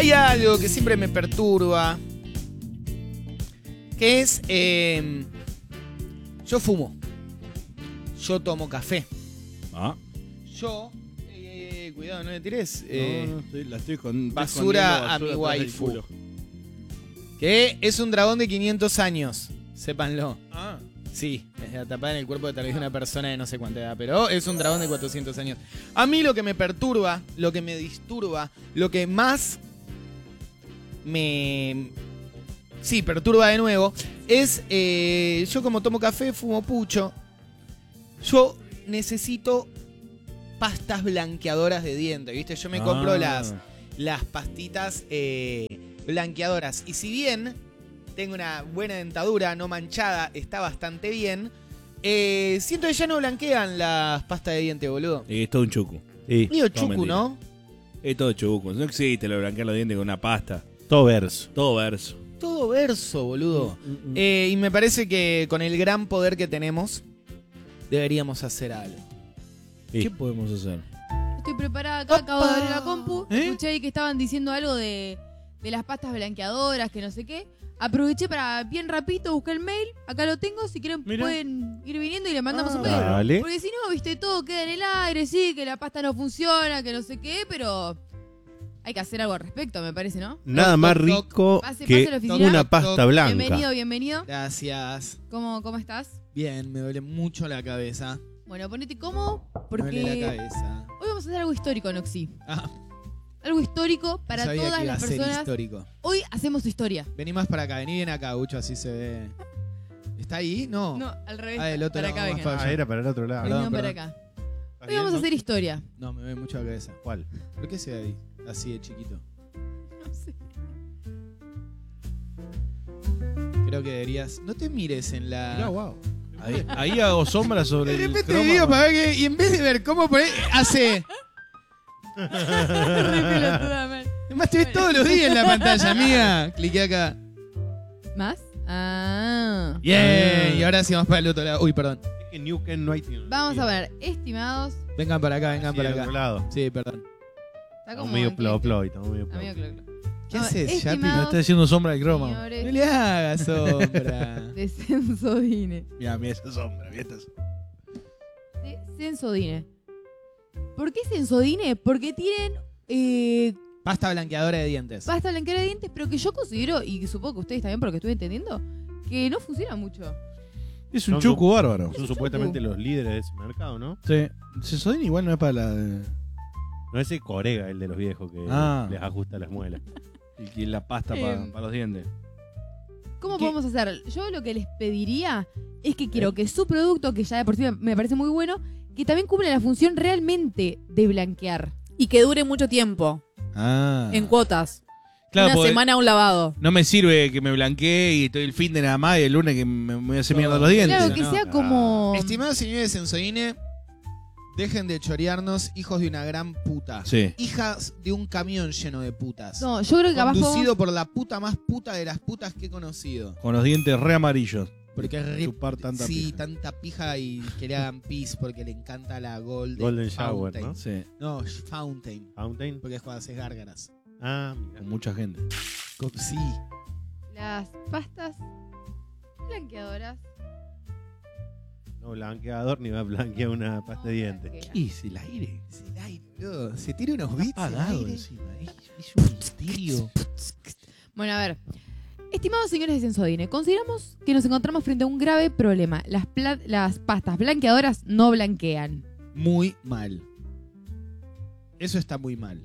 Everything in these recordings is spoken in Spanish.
hay algo que siempre me perturba, que es, yo fumo, yo tomo café, yo, cuidado, no le tires la estoy con basura a mi waifu, que es un dragón de 500 años, sépanlo. Sí, es atrapada en el cuerpo de tal vez una persona de no sé cuánta edad, pero es un dragón de 400 años. A mí lo que me perturba, lo que me disturba, lo que más perturba de nuevo, es yo como tomo café, fumo pucho, yo necesito pastas blanqueadoras de dientes, ¿viste? Yo me compro las pastitas blanqueadoras, y si bien tengo una buena dentadura, no manchada, está bastante bien, siento que ya no blanquean las pastas de dientes, boludo. Es todo un chucu. Medio chucu, ¿no? Es todo chucu. No existe lo blanquear los dientes con una pasta. Todo verso. Todo verso, boludo. Y me parece que con el gran poder que tenemos, deberíamos hacer algo. ¿Qué podemos hacer? Estoy preparada acá, acabo de abrir la compu. Escuché ahí que estaban diciendo algo de las pastas blanqueadoras, que no sé qué. Aproveché para bien rapidito buscar el mail. Acá lo tengo, si quieren pueden ir viniendo y le mandamos un mail. Dale. Porque si no, viste, todo queda en el aire, sí, que la pasta no funciona, que no sé qué, pero hay que hacer algo al respecto, me parece, ¿no? Nada más rico que una pasta blanca. Bienvenido. Gracias. ¿Cómo estás? Bien, me duele mucho la cabeza. Bueno, ponete cómodo, Me duele la porque cabeza. hoy vamos a hacer algo histórico, Noxi. Algo histórico para Sabía todas que iba las a ser personas. histórico. Hoy hacemos historia. Vení más para acá, vení bien acá, Gucho, así se ve. ¿Está ahí? No. No, al revés. Del otro para lado, acá más vengan. para allá. Era para el otro lado. Vengan Perdón, para acá. Hoy vamos a hacer historia. No, me ve mucho la cabeza. ¿Cuál? ¿Por qué se ve ahí? Así de chiquito. No sé. Creo que deberías. No te mires en la. Mirá, wow. Ahí hago sombra sobre De el repente croma. digo para ver que. Y en vez de ver cómo poner. Hace. Re pelotuda, man. Además te ves todos los días en la pantalla, amiga. Cliqué acá. ¿Más? Ah. Bien. Y ahora sí vamos para el otro lado. Uy, perdón. Es que New Ken no hay. Vamos a ver, estimados. Vengan para acá, vengan para Del otro acá. lado. Sí, perdón. Está Estamos medio plo, estamos medio plo. Amigo Clo. ¿Qué haces, Yapi? Me está haciendo sombra el croma. No Señores le hagas sombra. de Sensodine. Mira esa sombra, mira esa sombra. De Sensodine. ¿Por qué Sensodine? Porque tienen Pasta blanqueadora de dientes. pasta blanqueadora de dientes, pero que yo considero, y supongo que ustedes también, porque estoy entendiendo, que no funciona mucho. Es un Son chucu bárbaro. Son supuestamente los líderes de ese mercado, ¿no? Sí. Sensodine igual no es para la... No es el Corega, el de los viejos que les ajusta las muelas. Y la pasta para los dientes. ¿Cómo podemos hacer? Yo lo que les pediría es que quiero que su producto, que ya de por sí me parece muy bueno, que también cumpla la función realmente de blanquear. Y que dure mucho tiempo. En cuotas. Claro, Una porque semana un lavado. no me sirve que me blanquee y estoy el fin de nada más y el lunes que me voy a hacer mierda los dientes. Claro, que sea como... Estimados señores de Sensodine, dejen de chorearnos, hijos de una gran puta. Sí. Hijas de un camión lleno de putas. No, yo creo que capaz Conducido por la puta más puta de las putas que he conocido. Con los dientes re amarillos. Porque es re... Chupar tanta sí, pija. tanta pija y que le hagan pis porque le encanta la Golden Shower, Fountain. ¿no? Sí. No, Fountain. Fountain. Porque es cuando haces gárgaras. Ah, mira. Con mucha gente. Sí. las pastas blanqueadoras. No blanqueador ni va a blanquear una pasta de dientes. ¿Qué es el aire? Es el aire, boludo. Se tira unos bits. Apagado el aire. encima. Es un misterio. Bueno, a ver. Estimados señores de Sensodine, consideramos que nos encontramos frente a un grave problema. Las pastas blanqueadoras no blanquean. Muy mal. Eso está muy mal.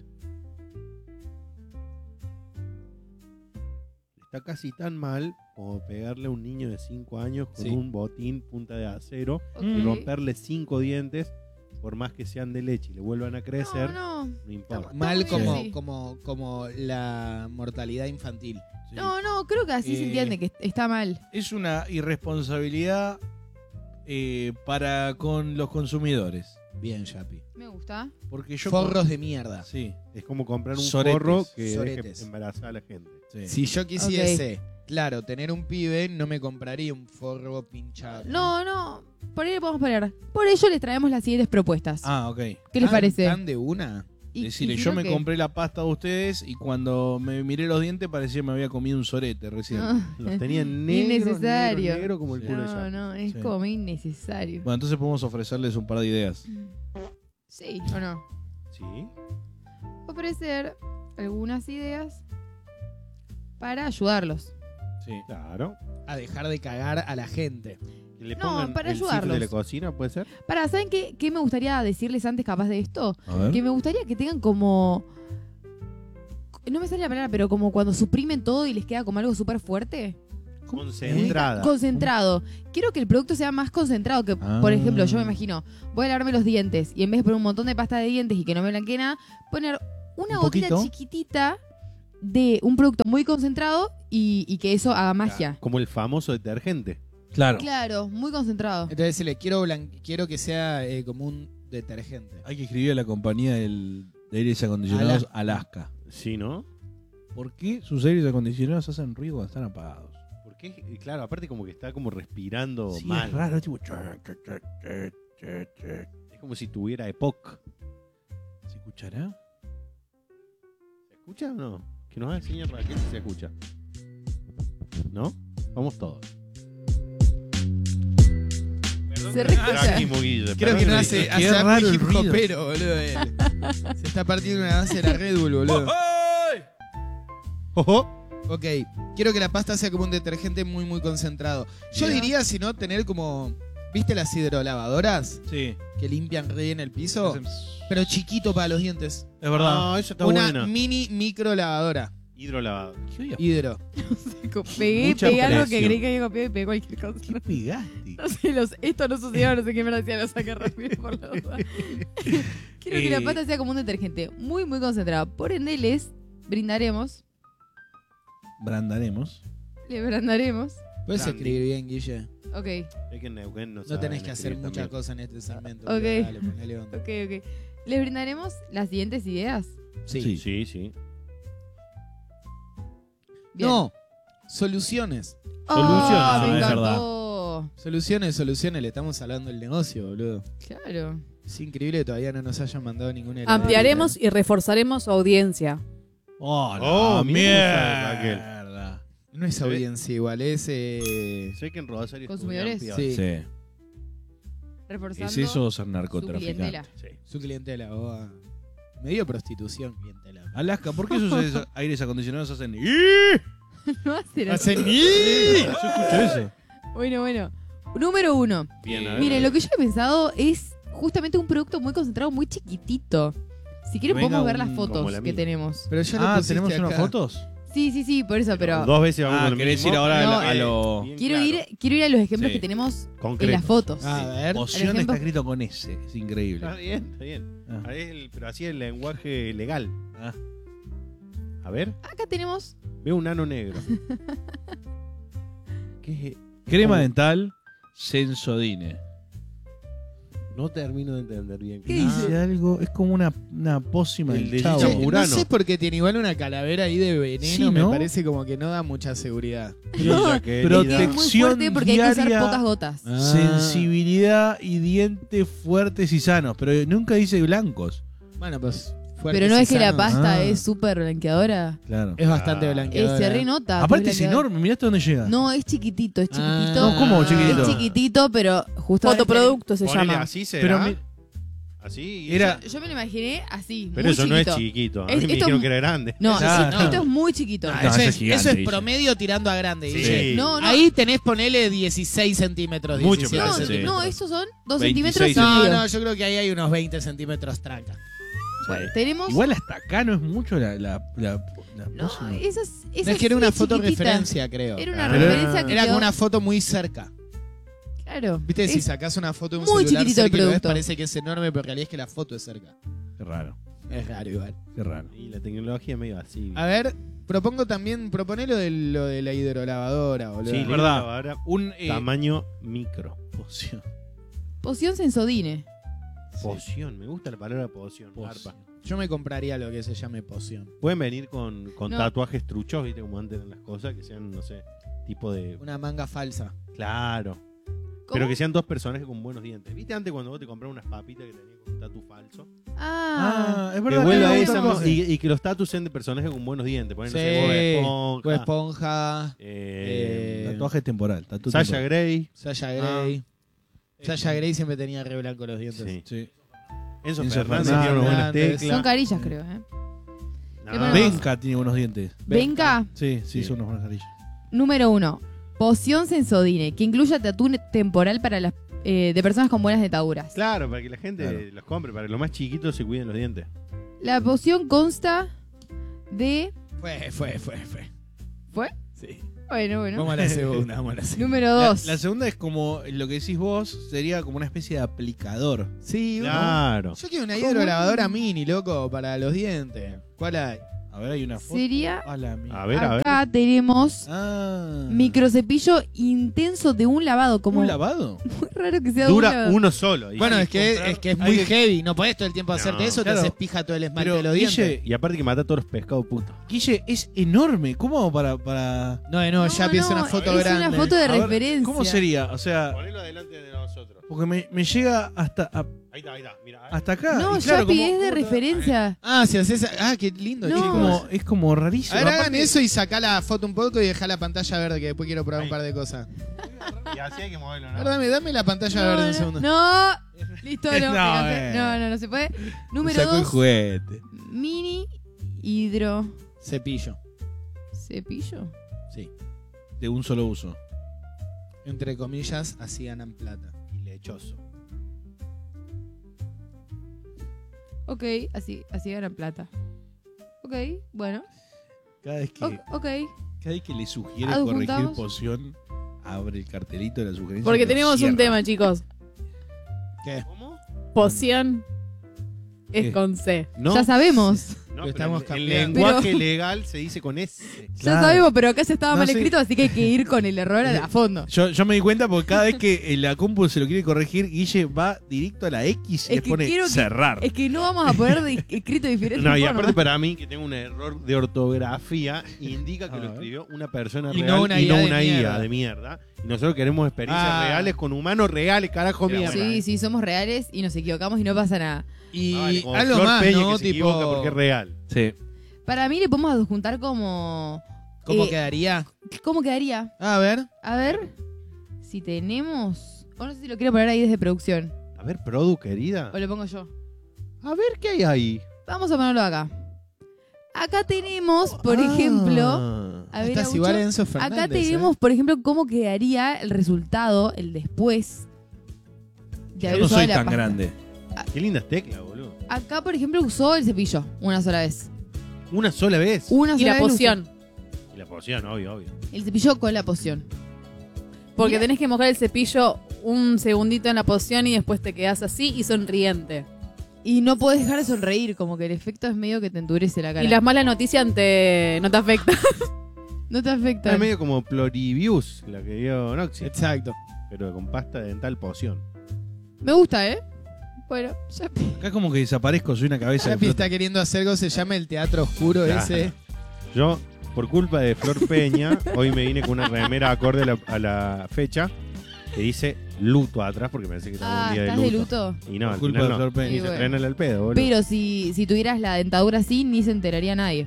Está casi tan mal como pegarle a un niño de 5 años con Sí. un botín punta de acero Ok. y romperle 5 dientes, por más que sean de leche y le vuelvan a crecer, No, no importa. Mal muy bien, como la mortalidad infantil. Sí. no, creo que así se entiende que está mal. Es una irresponsabilidad para con los consumidores. Bien, Yapi. Me gusta. Porque yo... Forros de mierda. Sí. Es como comprar un Soretes. forro que Soretes. deje embarazar a la gente. Sí. Si yo quisiese, claro, tener un pibe, no me compraría un forro pinchado. No, por ahí le podemos poner. Por ello les traemos las siguientes propuestas. Ah, ok. ¿Qué les parece? ¿Tan de una? Decirle, y yo creo me que- compré la pasta de ustedes y cuando me miré los dientes parecía que me había comido un sorete recién. No, Los tenían negro, innecesario. negro como el culo de No, Jack. no, es Sí. como muy innecesario. Bueno, entonces podemos ofrecerles un par de ideas. Sí, o no. Sí. Ofrecer algunas ideas para ayudarlos. Sí. Claro. A dejar de cagar a la gente. Que le No, pongan para el sitio ayudarlos. de la cocina, ¿puede ser? ¿Saben qué me gustaría decirles antes capaz de esto? A ver. Que me gustaría que tengan como... No me sale la palabra, pero como cuando suprimen todo y les queda como algo súper fuerte. Concentrada. Concentrado. Quiero que el producto sea más concentrado. Que, por ejemplo, yo me imagino, voy a lavarme los dientes y en vez de poner un montón de pasta de dientes y que no me blanquee nada, poner una Un gotita poquito. chiquitita de un producto muy concentrado y que eso haga magia. Como el famoso detergente. Claro. Claro, muy concentrado. Entonces decirle, quiero que sea como un detergente. Hay que escribir a la compañía de aires acondicionados Alaska. Sí, ¿no? ¿Por qué sus aires acondicionados hacen ruido cuando están apagados? Porque, claro, aparte como que está como respirando Sí, mal. es raro, tipo... Es como si tuviera EPOC. ¿Se escuchará? ¿Se escucha o no? Que nos haga señal Raquel si se escucha. ¿No? Vamos todos. Se reescucha. Jackie Muguillo, Creo que no hace Qué raro muy el hip ruido. hopero, boludo. Se está partiendo una base de la Red Bull, boludo. Ojo. Ok, quiero que la pasta sea como un detergente muy, muy concentrado. Yo Bien. diría, si no, tener como... ¿Viste las hidrolavadoras? Sí. Que limpian re bien el piso. Hacen- Pero chiquito para los dientes. Es verdad. No, eso está Una bueno. mini micro lavadora. Hidrolavado. Hidro. Pegué Mucha algo que presión. creí que había copiado y pegué cualquier cosa. ¿Qué pegaste? No sé, esto no sucedió, no sé qué me decía, lo saqué rápido por la duda. Quiero que la pasta sea como un detergente muy, muy concentrado. Por ende, les brindaremos, Brandaremos. le brindaremos. Puedes Brandy. escribir bien, Guille. Ok, Es que en Neuquén no No saben tenés que hacer escribir muchas también. cosas en este segmento. Ok. pero Dale, ponele onda. ok. Les brindaremos las siguientes ideas. Sí. Sí, sí. Bien. No. Soluciones. Ah, me es encantó. Soluciones. Le estamos hablando del negocio, boludo. Claro. Es increíble que todavía no nos hayan mandado ninguna heladera. Ampliaremos y reforzaremos su audiencia. ¡Oh, Oh, mierda! mierda, No es audiencia igual, es... Sé que en Rosario es muy ¿Consumidores? amplia. Sí. Sí. Reforzando ¿Es eso o ser su narcotraficante? clientela. Sí. Su clientela. Medio prostitución clientela. Alaska, ¿por qué sus aires acondicionados hacen... No hacen Hacen Yo escucho eso. Bueno. Número 1. Bien, a ver. Miren, lo que yo he pensado es justamente un producto muy concentrado, muy chiquitito. Si quieren Venga, podemos ver las como fotos la que mía. tenemos. Pero ya lo Ah, pusiste ¿tenemos unas acá. fotos? Sí, por eso, pero... Dos veces vamos Ah, con lo ¿querés mismo. ir ahora No, a lo... bien quiero claro. ir a los ejemplos Sí. que tenemos en Concreto. las fotos. A ver. Poción ejemplo- está escrito con S. Es increíble. Está bien, está bien. Ah. Pero así es el lenguaje legal. Ah. A ver, Acá tenemos... veo un ano negro. ¿Qué es? Crema ¿Cómo? dental Sensodine. No termino de entender bien. ¿Qué Dice dice? algo, es como una pócima El del de chavo. Gilla No Murano. sé por qué tiene igual una calavera ahí de veneno. Sí, Me ¿no? parece como que no da mucha seguridad. Ella pero querida. Es muy fuerte porque hay que usar diaria. pocas gotas. Ah. Sensibilidad y dientes fuertes y sanos. Pero nunca dice blancos. Bueno, pues fuertes Pero no y es que la sanos. pasta Ah. es súper blanqueadora. Claro. Es bastante blanqueadora. Se renota. que Aparte es blanqueador. enorme. Mirá hasta dónde llega. No, es chiquitito, es Ah. chiquitito. No, ¿cómo chiquitito? Es chiquitito, pero justo... Fotoproducto se Ponele, llama. así será. Pero Así. era... Yo me lo imaginé así, Pero muy eso no es chiquito. chiquito. A Es- mí me esto- dijeron que era grande. No, Claro. esto es muy chiquito. Ah, No, eso, ese es, es gigante, eso es dice. promedio tirando a grande, Sí. Guille. No, no. Ahí tenés ponele 16 centímetros. Mucho 17 No, plazo, centímetros. sí. no, estos son 2 26 centímetros y No, medio. no, yo creo que ahí hay unos 20 centímetros tranca. Tenemos... Igual hasta acá no es mucho la No, pócima. esa No es que era sí una es foto chiquitita. referencia, creo. Era una Pero referencia que Era como quedó- una foto muy cerca. Claro. Viste, si Es- sacás una foto de un muy celular chiquitito el cerca y lo ves, producto. parece que es enorme, pero en realidad es que la foto es cerca. Qué raro. Es raro igual. Qué raro. Y la tecnología es medio así. A ver, proponé lo de la hidrolavadora, boludo. Sí, verdad. Ahora, Un tamaño micro. poción. Poción Sensodine. Poción. Me gusta la palabra poción. Poción. Arpa. Yo me compraría lo que se llame poción. Pueden venir con No. tatuajes truchos, ¿viste? Como antes eran las cosas, que sean, no sé, tipo de. Una manga falsa. Claro. Pero que sean dos personajes con buenos dientes. ¿Viste antes cuando vos te comprabas unas papitas que tenían con un tatu falso? Ah, es Que verdad. vuelva que esa, no- y que los tatus sean de personajes con buenos dientes. Ponen, no sé, Bob Bob Esponja, Esponja. Tatuaje temporal. Tatu Sasha temporal. Grey. Sasha Grey. Sasha Grey siempre tenía re blanco los dientes. Sí. Sí. Enzo Enzo Fernández Fernández. tiene unas buenas Fernández. teclas. son carillas, creo, ¿eh? No. Benka tiene buenos dientes. Venga, Sí, Sí. son unos buenos carillas. número 1. Poción Sensodine, que incluya tatú temporal para las de personas con buenas dentaduras. Claro, para que la gente Claro. los compre, para que los más chiquitos se cuiden los dientes. La poción consta de... Fue. ¿Fue? Sí. Bueno. Vamos a la segunda, vamos a la segunda. Número 2. La segunda es como lo que decís vos, sería como una especie de aplicador. Sí, Claro. yo quiero una hidrolavadora mini, loco, para los dientes. ¿Cuál hay? A ver, hay una foto. Sería... A la mierda. A ver, a ver. Acá tenemos Ah. microcepillo intenso de un lavado. Como ¿Un lavado? muy raro que sea de un Dura lavado. uno solo. Y- Bueno, y es que es hay muy que- heavy. No podés todo el tiempo hacerte No, eso, claro. te haces pija todo el esmalte Pero, de los dientes. Guille, Y aparte que mata a todos los pescados putos. Guille, es enorme. ¿Cómo hago para...? No, ya piensa una foto es grande. una foto de A ver, referencia. ¿Cómo sería? O sea, Ponelo adelante de nosotros. porque me llega hasta Ahí está. Mira. hasta acá. No, y claro, Yapi, como- es de referencia. Ah, si haces. Ah, qué lindo, No. Es chicos. como rarísimo. A ver, hagan Aparte- eso y sacá la foto un poco y dejá la pantalla verde, que después quiero probar Ahí. un par de cosas. Y así hay que moverlo, A ver, dame la pantalla verde un segundo. No, listo, no. No, fíjate. No se puede. Número Sacó el 2, juguete. mini hidro Cepillo. cepillo. Sí. De un solo uso. Entre comillas, así ganan plata. Y lechoso. Ok, así ganan plata. Ok, bueno. Cada vez que, Ok. cada vez que le sugiere Adjuntamos. corregir poción, abre el cartelito de la sugerencia. Porque y lo tenemos un cierra. tema, chicos. ¿Qué? ¿Cómo? Poción es ¿Qué? con C. No. Ya sabemos. No, Lo pero estamos el cambiando. lenguaje Pero- legal se dice con S. Ya Claro. sabemos, pero acá se estaba No, mal sí. escrito, así que hay que ir con el error a fondo. Yo me di cuenta porque cada vez que la compu se lo quiere corregir, Guille va directo a la X y Es le que pone quiero que- cerrar. Es que no vamos a poner escrito diferente. No, y forma. aparte para mí que tengo un error de ortografía indica que A lo ver. escribió una persona Y real no una y IA no de una IA mierda. de mierda. Y nosotros queremos experiencias Ah. reales con humanos reales, carajo Sí, mierda. Sí, somos reales y nos equivocamos y no pasa nada. Y Vale, como algo Flor más, Peña ¿no? que se equivoca porque es real. Sí. Para mí le podemos adjuntar como... ¿Cómo eh, quedaría? ¿Cómo quedaría? A ver. A ver si tenemos... O no sé si lo quiero poner ahí desde producción. A ver, Produ, querida. O lo pongo yo. A ver qué hay ahí. Vamos a ponerlo acá. Acá tenemos, por ejemplo... A ver, Estás Augusto, igual a Enzo Fernández. acá tenemos, por ejemplo, cómo quedaría el resultado, el después de Yo haber no usado soy la tan pasta. grande. Qué lindas teclas, boludo. Acá, por ejemplo, usó el cepillo una sola vez. Una sola vez. Una Y sola la vez lo usó. poción. Y la poción, obvio. El cepillo con la poción. Porque Mira. tenés que mojar el cepillo un segundito en la poción y después te quedás así y sonriente. Y no podés dejar de sonreír, como que el efecto es medio que te endurece la cara. Y las malas noticias no te afectan. No te afecta. Es medio como Ploribius, la que dio Noxy, Exacto. pero con pasta dental poción. Me gusta, ¿eh? Bueno, ya... Acá como que desaparezco, soy una cabeza de Capi flota. está queriendo hacer algo, se llama el teatro oscuro Claro. ese. Yo, por culpa de Flor Peña, hoy me vine con una remera acorde a la fecha que dice luto atrás porque me pensé que estaba un día ¿estás de de luto. luto? Y no, Por al culpa final de no. Flor Peña. Y Y se bueno. estrena el pedo, boludo. Pero si tuvieras la dentadura así, ni se enteraría nadie.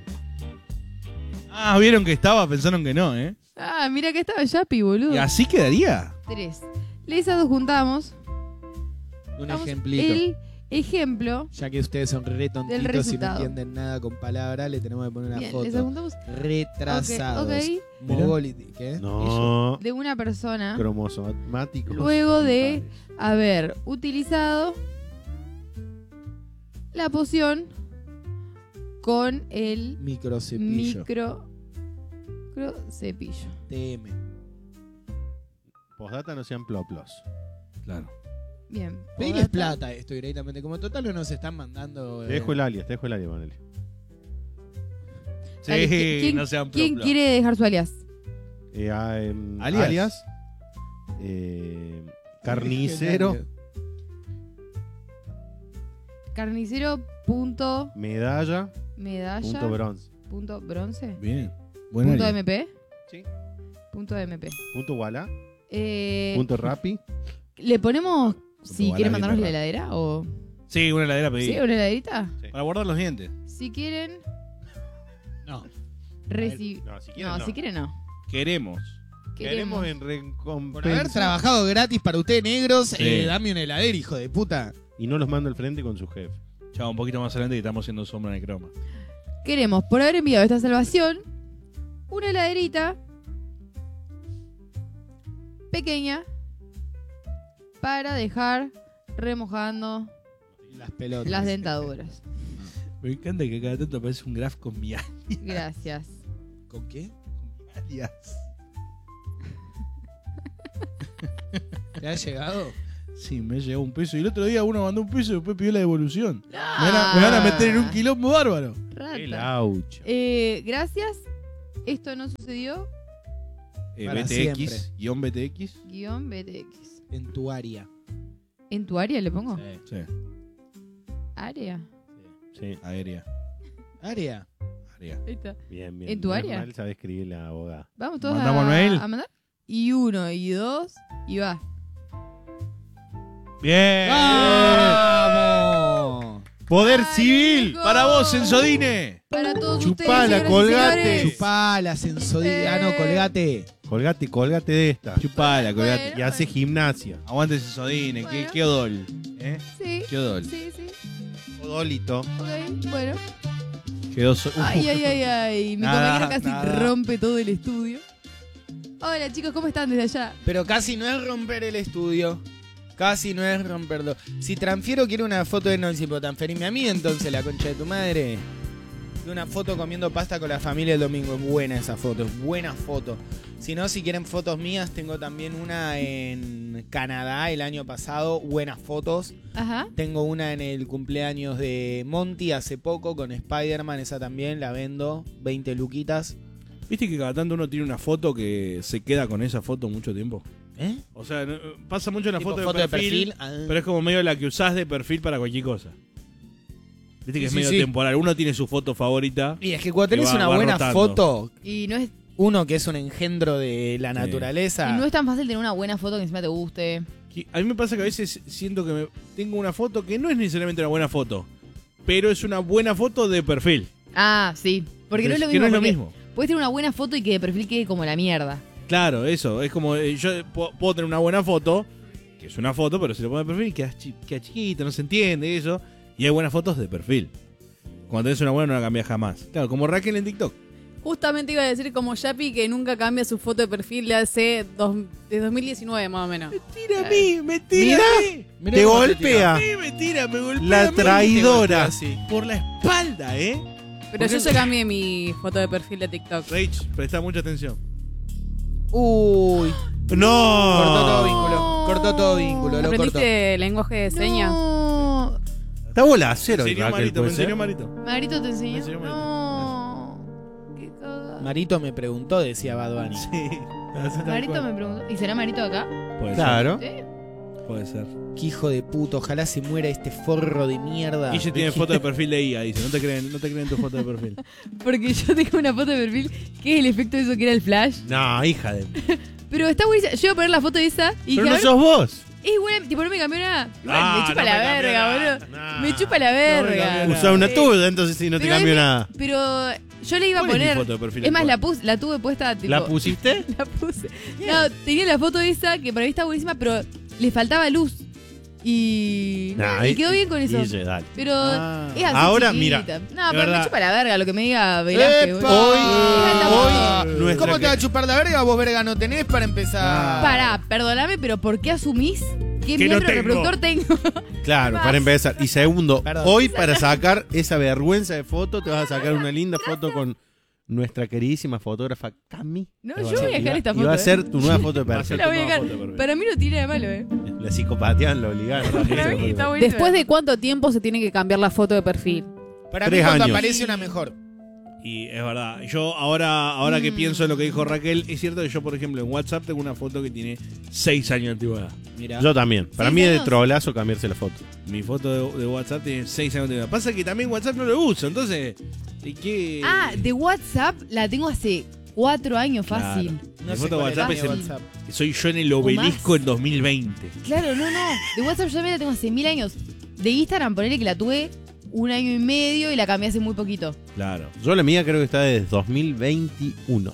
Ah, vieron que estaba, pensaron que no, ¿eh? Ah, mira que estaba Yapi, boludo. ¿Y así quedaría? 3. Les adjuntamos Un Vamos, ejemplito. el ejemplo. Ya que ustedes son re tontitos y no resultado. entienden nada con palabras, le tenemos que poner una Bien, foto. les adjuntamos Retrasados. Ok, Mogolity, ¿qué? No. de una persona Cromosomáticos. Luego de- haber utilizado la poción con el Microcepillo. microcepillo. TM. Postdata no sean ploplos. Claro. Bien. Pediles Podata. plata esto directamente. Como total no nos están mandando. Te dejo el alias, Maneli. Sí, Dale, ¿quién- no sean ¿Quién plop, plop. quiere dejar su alias? Alias. Carnicero. Carnicero punto Medalla. medalla Punto bronce. punto bronce Bien. Buena punto área. mp Sí. punto mp Punto Walla. Punto Rappi. ¿Le ponemos si Punto quieren Balabia, mandarnos la ¿verdad? heladera o...? Sí, una heladera pedí. ¿Sí? ¿Una heladerita? Para guardar los dientes. Si quieren... No. No, si quieren, No, si quieren no. Queremos. Queremos en Por haber recompensa. trabajado gratis para ustedes negros, Sí. dame una heladera, hijo de puta. Y no los mando al frente con su jefe. Chao, un poquito más adelante y estamos haciendo sombra en el croma. Queremos, por haber enviado esta salvación, una heladerita pequeña para dejar remojando Las pelotas. las dentaduras. Me encanta que cada tanto aparece un graph con mi Gracias. ¿Con qué? alias. ¿Te ha llegado? Sí, me llegó $1. Y el otro día uno mandó $1 y después pidió la devolución. Ah. Me van a meter en un quilombo bárbaro. Rata. El aucho. Gracias. Esto no sucedió. Para BTX, guión BTX. Guión BTX. En tu área. ¿En tu área le pongo? Sí, ¿Área? Sí, aérea. ¿Área? Área. Ahí está. bien, bien. ¿En tu Menos área? mal sabe escribir la abogada. Vamos todos ¿Mandamos el mail? a mandar. Y 1, y 2, y va. Bien. ¡Vamos! ¡Poder Ay, civil! chicos. Para vos, Sensodine. Para todos Chupala, ustedes, señoras y colgate. señores. Chupala, sensodilla. Ah, no, colgate. Colgate de esta. Chupala, colgate. Bueno. Y hace gimnasia. Aguante Sensodine. Bueno. Qué odol. ¿Eh? Sí, Qué odol. sí, sí. Odolito. Ok, bueno. Quedó Ay, ay, ay, ay. Mi Nada, compañero casi nada. rompe todo el estudio. Hola, chicos, ¿cómo están desde allá? Pero casi no es romper el estudio. Casi no es romperlo. Si transfiero, quiero una foto de Nancy, pero transferirme a mí, entonces la concha de tu madre. De una foto comiendo pasta con la familia el domingo. Es buena esa foto, es buena foto. Si no, si quieren fotos mías, tengo también una en Canadá el año pasado. Buenas fotos. Ajá. Tengo una en el cumpleaños de Monty hace poco con Spider-Man. Esa también la vendo. 20 luquitas. ¿Viste que cada tanto uno tiene una foto que se queda con esa foto mucho tiempo? ¿Eh? O sea, pasa mucho en la Tipo foto, de perfil, Ah. pero es como medio la que usás de perfil para cualquier cosa. Viste que es Sí, medio sí. temporal. Uno tiene su foto favorita. Y es que cuando tenés va- una va buena rotando. foto, Y no es, uno que es un engendro de la naturaleza. y no es tan fácil tener una buena foto que encima te guste. A mí me pasa que a veces siento que tengo una foto que no es necesariamente una buena foto, pero es una buena foto de perfil. Ah, sí. Porque no es lo Que mismo. no es lo porque mismo. Puedes tener una buena foto y que de perfil quede como la mierda. Claro, eso. Es como yo puedo tener una buena foto, que es una foto, pero si lo pongo de perfil queda chiquita, no se entiende eso. Y hay buenas fotos de perfil. Cuando tenés una buena no la cambias jamás. Claro, como Raquel en TikTok. Justamente iba a decir como Yapi que nunca cambia su foto de perfil de hace de 2019 más o menos. Tira a mí, me tira Mirá. a mí. Mirá Te cómo golpea. Me tira, me golpea. La a mí. traidora. así. Por la espalda, ¿eh? Pero yo ya cambié mi foto de perfil de TikTok. Rach, presta mucha atención. Uy. ¡No! Cortó todo vínculo. Cortó todo vínculo. Lo cortó. ¿Aprendiste lenguaje de señas? No. Está bola a cero, Me enseñó Raquel, Marito, me ¿puede ser? enseñó Marito. Marito te Me enseñó. enseñó Marito. No. Qué cagada. Marito me preguntó, decía Bad Bunny. Sí. Así tal Marito cual. me preguntó. ¿Y será Marito acá? Puede Claro. ¿Sí? ser. Puede ser. Qué hijo de puto, ojalá se muera este forro de mierda. Guille tiene foto de perfil de IA, dice. No te creen tu foto de perfil. Porque yo tengo una foto de perfil que es el efecto de eso que era el flash. No, hija de... Pero está buenísima. Yo iba a poner la foto de esa y Pero dije, no a ver, sos vos. es buena. Tipo, no me cambió nada. Igual, Ah, me chupa no la me cambió verga, nada. boludo. Nah. Me chupa la No me verga. cambió nada. Usa una Eh, tuya, entonces si no te pero cambio es mi- nada. Pero yo le iba a ¿Cuál es mi poner. foto de perfil Es más, actual? la tuve puesta. Tipo, ¿La pusiste? La puse. No, tenía la foto esa que para mí está buenísima, pero le faltaba luz. Y. Nah, y quedó bien con eso. Guille, dale. Pero Ah. es así. Ahora, chiquita. mira, No, de pero verdad. me chupa la verga lo que me diga Velázquez. ¡Epa! boludo. Hoy, nuestra ¿Cómo te va a que- chupar la verga? Vos verga no tenés para empezar. Pará, perdóname, pero ¿por qué asumís qué Que no miembro tengo. reproductor tengo? Claro, Más. para empezar. Y segundo, Perdón. hoy para sacar esa vergüenza de foto, te vas a sacar una linda foto con nuestra queridísima fotógrafa Cami. No, Te yo va a- voy a dejar esta y foto. va a ser tu nueva foto de Va a ser perfil. La voy a tu nueva dejar. foto de perfil. Para mí no tiene de malo, La psicopatían, lo obligaron. Para mí está buenísimo. ¿Después de cuánto tiempo se tiene que cambiar la foto de perfil? Para mí 3 cuando años. aparece una mejor. Y es verdad. Yo ahora que pienso en lo que dijo Raquel, es cierto que yo, por ejemplo, en WhatsApp tengo una foto que tiene 6 años de antigüedad. Mira. Yo también. Para 6 mí es de años. trolazo cambiarse la foto. Mi foto de WhatsApp tiene 6 años de antigüedad. Pasa que también WhatsApp no lo uso, entonces... ¿y qué? Ah, de WhatsApp la tengo hace 4 años fácil. Claro. No Mi sé foto de cuál es WhatsApp la es de el- WhatsApp. Soy yo en el obelisco más. en 2020. Claro, no. De WhatsApp yo también la tengo hace 1000 años. De Instagram, ponele que la tuve 1 año y medio y la cambié hace muy poquito. Claro. Yo la mía creo que está desde 2021.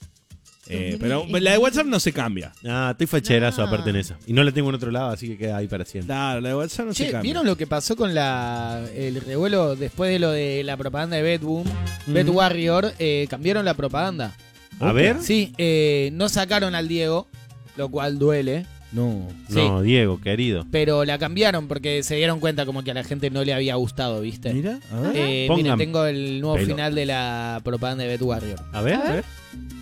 Pero la de WhatsApp no se cambia. Ah, estoy facherazo Ah. aparte en esa. Y no la tengo en otro lado, así que queda ahí para siempre. Claro, la de WhatsApp no se Che, cambia. ¿vieron lo que pasó con el revuelo después de lo de la propaganda de Betboom? Bet Warrior, cambiaron la propaganda. A ver. Sí, no sacaron al Diego, lo cual duele, No. No, Diego, querido. pero la cambiaron porque se dieron cuenta como que a la gente no le había gustado, ¿viste? Mira, a ver. Miren, Pongan tengo el nuevo pelo. final de la propaganda de Bet Warrior. A ver. A ver.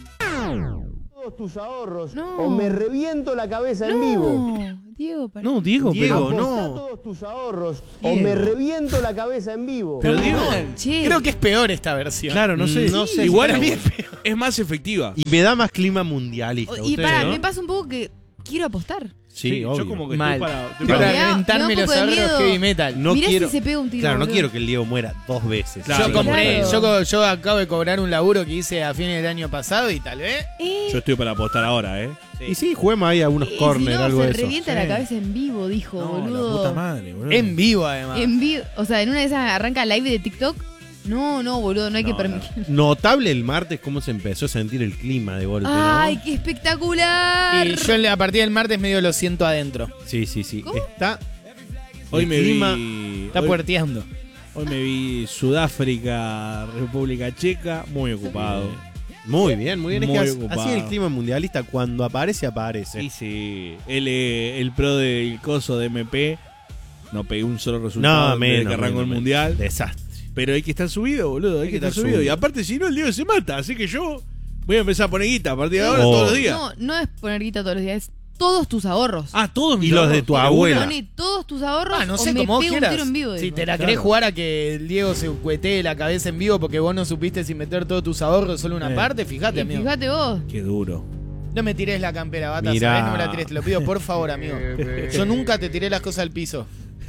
Todos tus ahorros No. o me reviento la cabeza en vivo. No, Diego, pará. No, Diego, Diego, pero Apostá no. todos tus ahorros o Diego. me reviento la cabeza en vivo. Pero Diego, Che. Creo que es peor esta versión. claro, no sé. No sé, Igual para es más efectiva. Y me da más clima mundialista. Y ustedes, pará, ¿no? me pasa un poco que quiero apostar. Sí, obvio. yo como que Mal. estoy para. estoy Para para- Me da reventarme un los poco de ahorros miedo. heavy metal. No Mirá quiero, si se pega un tiro. claro, no boludo. quiero que el Diego muera 2 veces. Claro. Yo compré, Claro. yo acabo de cobrar un laburo que hice a fines del año pasado y tal vez. Yo estoy para apostar ahora, ¿eh? Y sí, juguemos ahí a unos Y corners, si no, algo se de eso. revienta la cabeza en vivo, dijo, No, boludo. la puta madre, boludo. En vivo además. En vivo, o sea, en una de esas arranca live de TikTok. No, boludo, no hay que permitir. Notable el martes cómo se empezó a sentir el clima de golpe, Ay, ¿no? qué espectacular. Y yo a partir del martes medio lo siento adentro. Sí, sí, sí. ¿Cómo? Está Hoy el me clima vi. Está hoy- puerteando. Hoy me vi Sudáfrica, República Checa, muy ocupado. muy bien, muy bien. Muy es que ocupado. así el clima mundialista, cuando aparece, aparece. Sí, sí. El pro del coso de MP no pegué un solo resultado No, desde menos. que arrancó el menos. mundial. Desastre. Pero hay que estar subido, boludo. Hay que estar subido. Y aparte, si no, el Diego se mata. Así que yo voy a empezar a poner guita a partir de ahora Oh. todos los días. No es poner guita todos los días, es todos tus ahorros. Ah, todos mis Y los de ahorros. tu abuela. Poné todos tus ahorros Ah, no o sé me cómo pego un quieras. tiro en vivo. Si dijo. te la Claro. querés jugar a que el Diego se cuetee la cabeza en vivo porque vos no supiste si meter todos tus ahorros solo una parte, fíjate, Y amigo. fíjate vos. Qué duro. No me tires la campera, Bata, Mirá. ¿sabés? No me la tires, te lo pido por favor, amigo. Yo nunca te tiré las cosas al piso.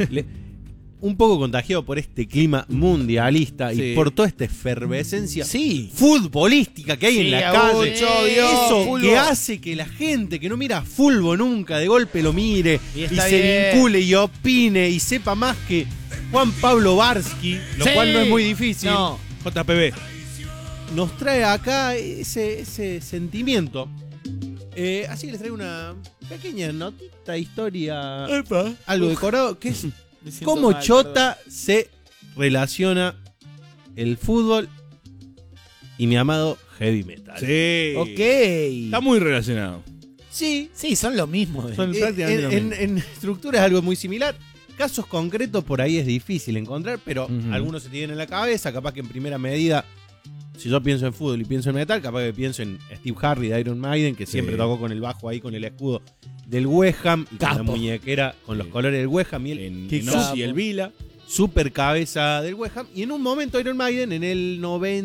Un poco contagiado por este clima mundialista Sí. y por toda esta efervescencia Sí. futbolística que hay en Sí, la Aucho, calle. Dios, Eso fútbol. que hace que la gente que no mira fútbol nunca de golpe lo mire Y y, está se bien. vincule y opine y sepa más que Juan Pablo Varsky, lo Sí. cual no es muy difícil. No. JPB. Nos trae acá ese sentimiento. Así que les traigo una pequeña notita, historia, algo decorado, que es Me siento cómo mal, chota se relaciona el fútbol y mi amado heavy metal. Sí. perdón. Ok. Está muy relacionado. Sí, Sí, son lo mismo. Son prácticamente lo mismo. en estructura es algo muy similar. Casos concretos por ahí es difícil encontrar, pero Ujú. algunos se tienen en la cabeza. Capaz que en primera medida, si yo pienso en fútbol y pienso en metal, capaz que pienso en Steve Harris de Iron Maiden, que siempre tocó con el bajo ahí, con el escudo del West Ham y con la Capo. muñequera con los colores del West Ham y En Qué Ozzy capo. y el Vila. super cabeza del West Ham. Y en un momento Iron Maiden, en el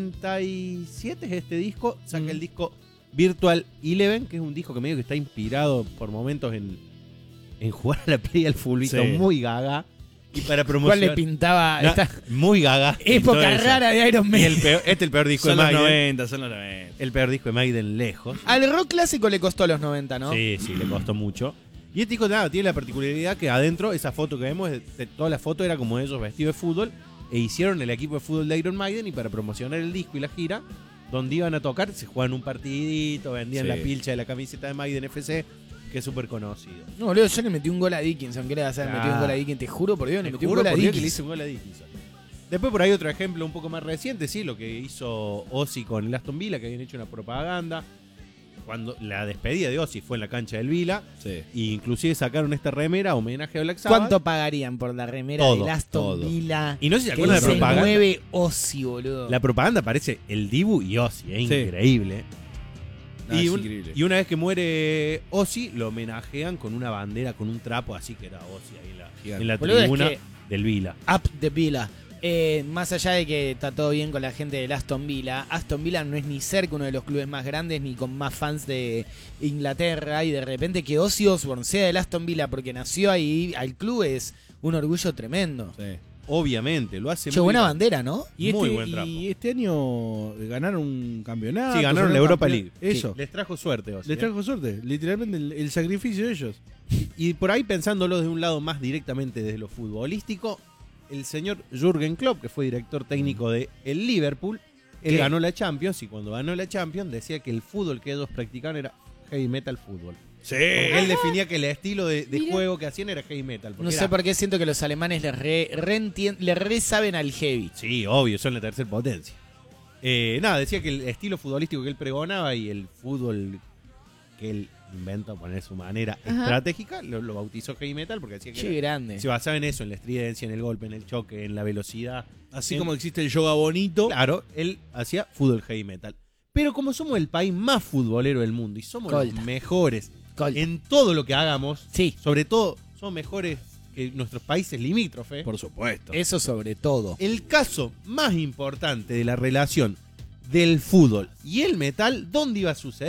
97 es este disco, saca el disco Virtual Eleven, que es un disco que medio que está inspirado por momentos en jugar a la play al fulbito, Sí. muy gaga. Y para ¿Cuál promocionar... le pintaba No, esta muy gaga. época todo eso. rara de Iron Y Maiden? este es el peor disco Son de los Maiden. 90, son los 90. El peor disco de Maiden lejos. Al rock clásico le costó los 90, ¿no? Sí, sí, le costó mucho. Y este disco nada, tiene la particularidad que adentro, esa foto que vemos, toda la foto era como ellos vestidos de fútbol, e hicieron el equipo de fútbol de Iron Maiden, y para promocionar el disco y la gira, donde iban a tocar, se jugaban un partidito, vendían Sí. la pilcha de la camiseta de Maiden FC, que es súper conocido. No, boludo, yo le metí un gol a Dickinson. ¿Qué le vas a hacer? Ah. Metí un gol a Dickinson. Te juro por Dios, le Te metí un juro gol a por Dios que le Dickinson. hice un gol a Dickinson. Después por ahí otro ejemplo un poco más reciente, sí, lo que hizo Ozzy con el Aston Villa, que habían hecho una propaganda. Cuando la despedida de Ozzy fue en la cancha del Villa, Sí. e inclusive sacaron esta remera homenaje a Black Sabbath. ¿Cuánto pagarían por la remera Todo, del Aston todo. Villa? Y no sé si se Que acuerdan de la dice propaganda. 9 Ozzy, boludo. La propaganda parece el Dibu y Ozzy, es Sí. increíble. No, y, es un- increíble. y una vez que muere Ozzy, lo homenajean con una bandera, con un trapo, así que era Ozzy ahí Gigante. en la Boludo, es tribuna que- del Villa. Up the Villa. Más allá de que está todo bien con la gente del Aston Villa no es ni cerca uno de los clubes más grandes ni con más fans de Inglaterra, y de repente que Ozzy Osbourne sea del Aston Villa porque nació ahí, al club es un orgullo tremendo. Sí. obviamente, lo hace Che, muy buena bien. bandera, ¿no? Y Muy este, buen trapo. y este año ganaron un campeonato. Sí, ganaron fueron la Europa campeones. League. Eso. Sí, les trajo suerte. Ozzy, Les trajo suerte. Literalmente el sacrificio de ellos. Y por ahí pensándolo de un lado más directamente desde lo futbolístico, el señor Jürgen Klopp, que fue director técnico de el Liverpool, él ¿Qué? ganó la Champions y cuando ganó la Champions decía que el fútbol que ellos practicaban era heavy metal fútbol. Sí. Porque él definía que el estilo de Mira. juego que hacían era heavy metal. porque No sé era- por qué siento que los alemanes le re saben al heavy. Sí, obvio, son la tercera potencia. Nada, decía que el estilo futbolístico que él pregonaba y el fútbol que él inventó poner su manera Ajá. estratégica, lo bautizó heavy metal porque decía que Qué era- grande. se basaba en eso, en la estridencia, en el golpe, en el choque, en la velocidad. Así En- como existe el yoga bonito. Claro, él hacía fútbol heavy metal. Pero como somos el país más futbolero del mundo y somos Colta. los mejores Colta. en todo lo que hagamos, Sí, sobre todo somos mejores que nuestros países limítrofes, Por supuesto. eso sobre todo. el caso más importante de la relación del fútbol y el metal, ¿dónde iba a suceder?